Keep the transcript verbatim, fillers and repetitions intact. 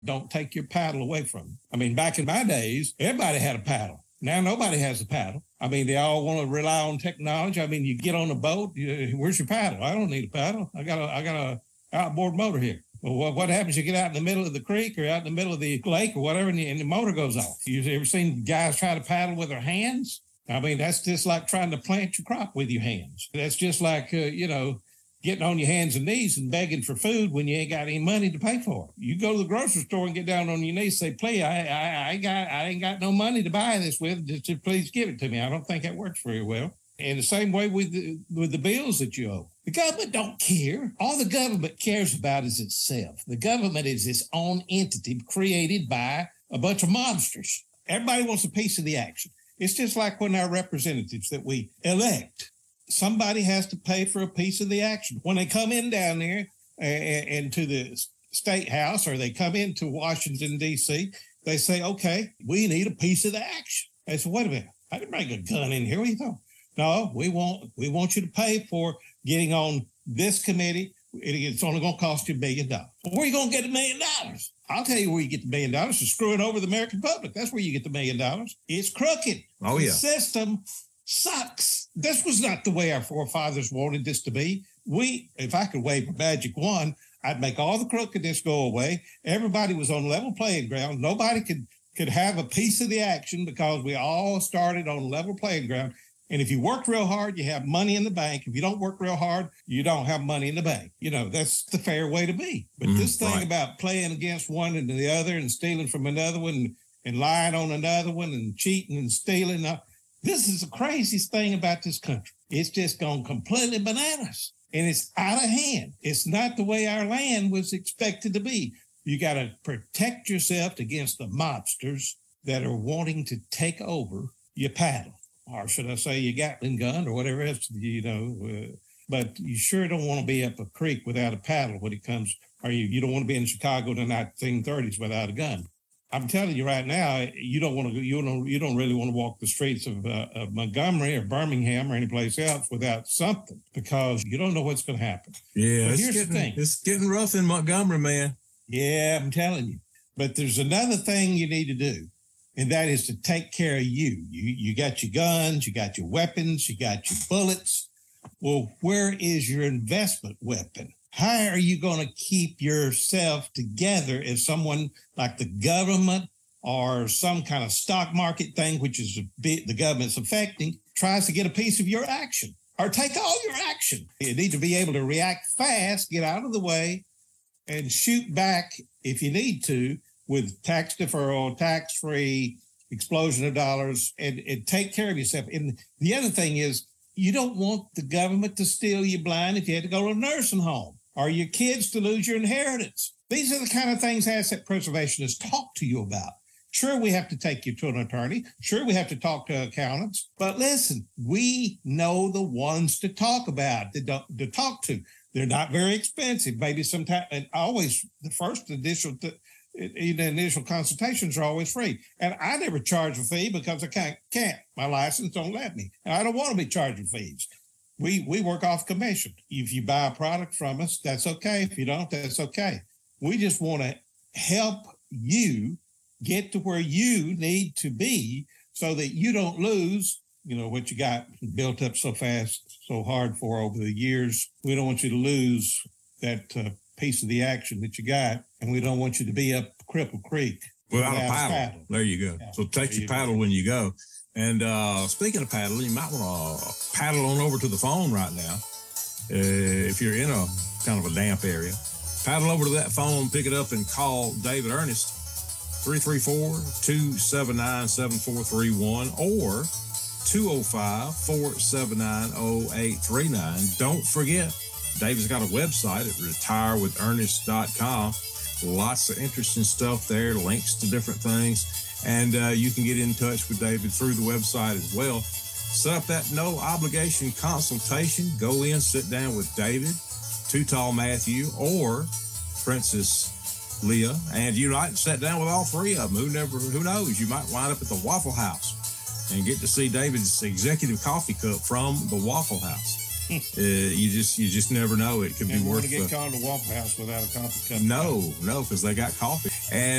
Don't take your paddle away from them. I mean, back in my days, everybody had a paddle. Now nobody has a paddle. I mean, they all want to rely on technology. I mean, you get on a boat, you, where's your paddle? I don't need a paddle. I got a, I got a outboard motor here. Well, what, what happens? You get out in the middle of the creek or out in the middle of the lake or whatever, and the, and the motor goes off. You ever seen guys try to paddle with their hands? I mean, that's just like trying to plant your crop with your hands. That's just like, uh, you know, getting on your hands and knees and begging for food when you ain't got any money to pay for it. You go to the grocery store and get down on your knees, say, please, I, I, I, got, I ain't got no money to buy this with. Just please give it to me. I don't think that works very well. And the same way with the, with the bills that you owe. The government don't care. All the government cares about is itself. The government is its own entity created by a bunch of mobsters. Everybody wants a piece of the action. It's just like when our representatives that we elect, somebody has to pay for a piece of the action. When they come in down there and, and to the state house, or they come into Washington, D C, they say, okay, we need a piece of the action. I said, wait a minute, I didn't bring a gun in here. What are you talking? No, we want, we want you to pay for getting on this committee. It's only going to cost you a million dollars. Well, where are you going to get a million dollars? I'll tell you where you get the million dollars. Is screwing over the American public. That's where you get the million dollars. It's crooked. Oh, yeah. The system sucks. This was not the way our forefathers wanted this to be. We, if I could wave a magic wand, I'd make all the crookedness go away. Everybody was on level playing ground. Nobody could, could have a piece of the action because we all started on level playing ground. And if you work real hard, you have money in the bank. If you don't work real hard, you don't have money in the bank. You know, that's the fair way to be. But mm, this thing right. about playing against one and the other and stealing from another one and, and lying on another one and cheating and stealing, uh, this is the craziest thing about this country. It's just gone completely bananas and it's out of hand. It's not the way our land was expected to be. You got to protect yourself against the mobsters that are wanting to take over your paddle. Or should I say your Gatling gun or whatever else, you know, uh, but you sure don't want to be up a creek without a paddle when it comes, or you, you don't want to be in Chicago in the nineteen thirties without a gun. I'm telling you right now, you don't want to, you don't, you don't really want to walk the streets of, uh, of Montgomery or Birmingham or any place else without something because you don't know what's going to happen. Yeah, but it's here's getting, the thing. It's getting rough in Montgomery, man. Yeah, I'm telling you. But there's another thing you need to do. And that is to take care of you. You you got your guns, you got your weapons, you got your bullets. Well, where is your investment weapon? How are you going to keep yourself together if someone like the government or some kind of stock market thing, which is a bit the government's affecting, tries to get a piece of your action or take all your action? You need to be able to react fast, get out of the way, and shoot back if you need to, with tax deferral, tax-free, explosion of dollars, and, and take care of yourself. And the other thing is, you don't want the government to steal you blind if you had to go to a nursing home or your kids to lose your inheritance. These are the kind of things asset preservationists talk to you about. Sure, we have to take you to an attorney. Sure, we have to talk to accountants. But listen, we know the ones to talk about, to, to talk to. They're not very expensive. Maybe sometimes, and always the first initial th- The initial consultations are always free. And I never charge a fee because I can't, can't. My license don't let me. And I don't want to be charging fees. We we work off commission. If you buy a product from us, that's okay. If you don't, that's okay. We just want to help you get to where you need to be so that you don't lose, you know, what you got built up so fast, so hard for over the years. We don't want you to lose that uh, piece of the action that you got, and we don't want you to be up Cripple Creek. Without a paddle. paddle. There you go. Yeah, so take your you paddle go. when you go. And uh, speaking of paddling, you might want to paddle on over to the phone right now. Uh, if you're in a kind of a damp area, paddle over to that phone, pick it up, and call David Ernest, three three four, two seven nine, seven four three one or two oh five, four seven nine, oh eight three nine. Don't forget, David's got a website at retire with ernest dot com. Lots of interesting stuff there, links to different things. And uh, you can get in touch with David through the website as well. Set up that no obligation consultation. Go in, sit down with David, Too Tall Matthew, or Princess Leah, and you might sit down with all three of them. Who never? Who knows? You might wind up at the Waffle House and get to see David's executive coffee cup from the Waffle House. uh, you just you just never know. It could never be worth. Want to get called to Waffle House without a coffee cup? No, no, because they got coffee. And